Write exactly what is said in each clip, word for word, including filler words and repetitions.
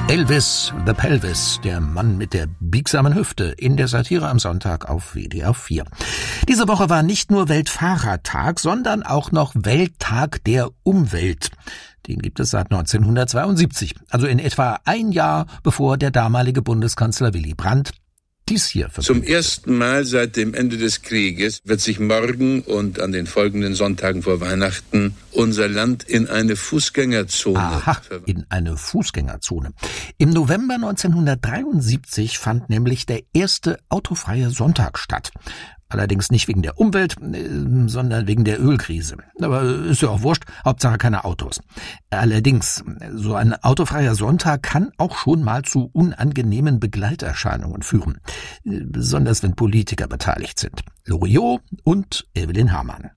Elvis the Pelvis, der Mann mit der biegsamen Hüfte, in der Satire am Sonntag auf W D R vier. Diese Woche war nicht nur Weltfahrradtag, sondern auch noch Welttag der Umwelt. Den gibt es seit neunzehnhundertzweiundsiebzig, also in etwa ein Jahr bevor der damalige Bundeskanzler Willy Brandt dies hier verkündet. Zum ersten Mal seit dem Ende des Krieges wird sich morgen und an den folgenden Sonntagen vor Weihnachten unser Land in eine Fußgängerzone Aha, in eine Fußgängerzone. Im November neunzehnhundertdreiundsiebzig fand nämlich der erste autofreie Sonntag statt. Allerdings nicht wegen der Umwelt, sondern wegen der Ölkrise. Aber ist ja auch wurscht, Hauptsache keine Autos. Allerdings, so ein autofreier Sonntag kann auch schon mal zu unangenehmen Begleiterscheinungen führen. Besonders wenn Politiker beteiligt sind. Loriot und Evelyn Hamann.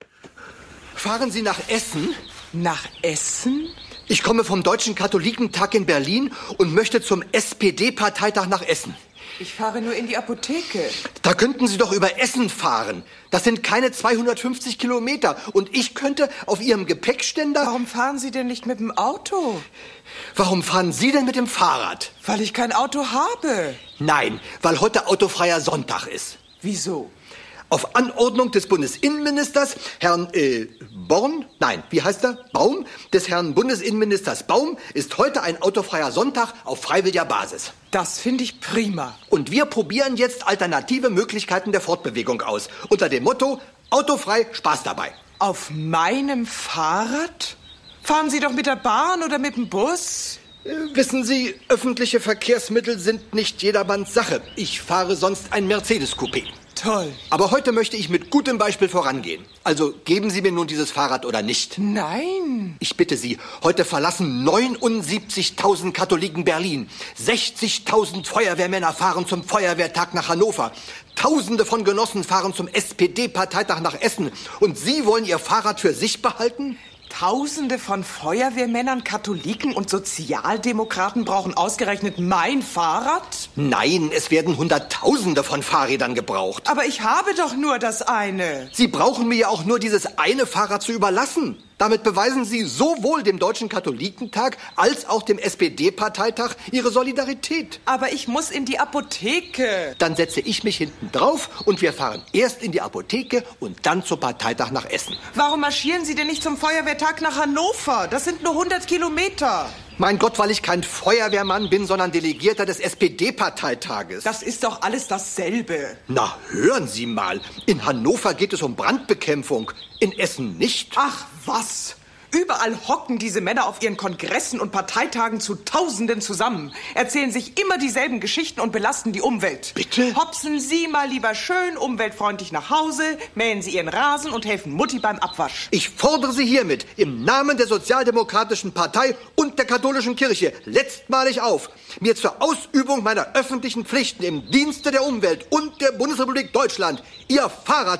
Fahren Sie nach Essen? Nach Essen? Ich komme vom Deutschen Katholikentag in Berlin und möchte zum S P D-Parteitag nach Essen. Ich fahre nur in die Apotheke. Da könnten Sie doch über Essen fahren. Das sind keine zweihundertfünfzig Kilometer. Und ich könnte auf Ihrem Gepäckständer... Warum fahren Sie denn nicht mit dem Auto? Warum fahren Sie denn mit dem Fahrrad? Weil ich kein Auto habe. Nein, weil heute autofreier Sonntag ist. Wieso? Auf Anordnung des Bundesinnenministers, Herrn äh, Born, nein, wie heißt er? Baum, des Herrn Bundesinnenministers Baum, ist heute ein autofreier Sonntag auf freiwilliger Basis. Das finde ich prima. Und wir probieren jetzt alternative Möglichkeiten der Fortbewegung aus. Unter dem Motto, autofrei, Spaß dabei. Auf meinem Fahrrad? Fahren Sie doch mit der Bahn oder mit dem Bus? Äh, wissen Sie, öffentliche Verkehrsmittel sind nicht jedermanns Sache. Ich fahre sonst ein Mercedes-Coupé. Toll. Aber heute möchte ich mit gutem Beispiel vorangehen. Also geben Sie mir nun dieses Fahrrad oder nicht? Nein. Ich bitte Sie, heute verlassen neunundsiebzigtausend Katholiken Berlin. sechzigtausend Feuerwehrmänner fahren zum Feuerwehrtag nach Hannover. Tausende von Genossen fahren zum S P D-Parteitag nach Essen. Und Sie wollen Ihr Fahrrad für sich behalten? Tausende von Feuerwehrmännern, Katholiken und Sozialdemokraten brauchen ausgerechnet mein Fahrrad? Nein, es werden Hunderttausende von Fahrrädern gebraucht. Aber ich habe doch nur das eine. Sie brauchen mir ja auch nur dieses eine Fahrrad zu überlassen. Damit beweisen Sie sowohl dem Deutschen Katholikentag als auch dem S P D-Parteitag Ihre Solidarität. Aber ich muss in die Apotheke. Dann setze ich mich hinten drauf und wir fahren erst in die Apotheke und dann zum Parteitag nach Essen. Warum marschieren Sie denn nicht zum Feuerwehrtag nach Hannover? Das sind nur hundert Kilometer. Mein Gott, weil ich kein Feuerwehrmann bin, sondern Delegierter des S P D-Parteitages. Das ist doch alles dasselbe. Na, hören Sie mal. In Hannover geht es um Brandbekämpfung. In Essen nicht. Ach, was? Überall hocken diese Männer auf ihren Kongressen und Parteitagen zu Tausenden zusammen, erzählen sich immer dieselben Geschichten und belasten die Umwelt. Bitte? Hopsen Sie mal lieber schön umweltfreundlich nach Hause, mähen Sie Ihren Rasen und helfen Mutti beim Abwasch. Ich fordere Sie hiermit im Namen der Sozialdemokratischen Partei und der katholischen Kirche letztmalig auf, mir zur Ausübung meiner öffentlichen Pflichten im Dienste der Umwelt und der Bundesrepublik Deutschland Ihr Fahrrad